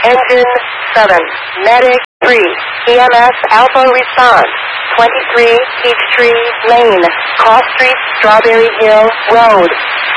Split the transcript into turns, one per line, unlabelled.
Engine 7, Medic 3, EMS Alpha response, 23 Peachtree Lane, Cross Street, Strawberry Hill Road.